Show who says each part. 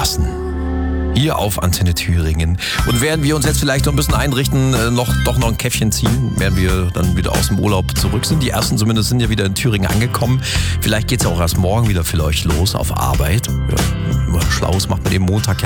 Speaker 1: Straßen. Hier auf Antenne Thüringen. Und während wir uns jetzt vielleicht noch ein bisschen einrichten, noch ein Käffchen ziehen, während wir dann wieder aus dem Urlaub zurück sind. Die ersten zumindest sind ja wieder in Thüringen angekommen. Vielleicht geht's ja auch erst morgen wieder für euch los auf Arbeit. Ja, immer Schlaues macht man den Montag ja